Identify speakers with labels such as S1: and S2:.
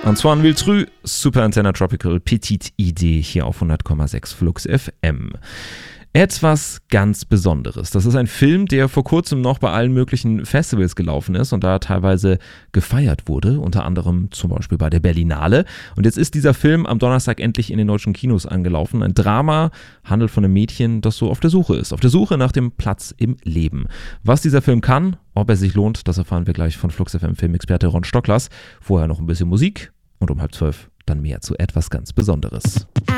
S1: Antoine Villetru, Super Antenna Tropical, Petite Idee hier auf 100,6 Flux FM. Etwas ganz Besonderes. Das ist ein Film, der vor kurzem noch bei allen möglichen Festivals gelaufen ist und da teilweise gefeiert wurde, unter anderem zum Beispiel bei der Berlinale. Und jetzt ist dieser Film am Donnerstag endlich in den deutschen Kinos angelaufen. Ein Drama, handelt von einem Mädchen, das so auf der Suche ist. Auf der Suche nach dem Platz im Leben. Was dieser Film kann, ob er sich lohnt, das erfahren wir gleich von Flux FM Filmexperte Ron Stocklers. Vorher noch ein bisschen Musik und um 11:30 dann mehr zu Etwas ganz Besonderes.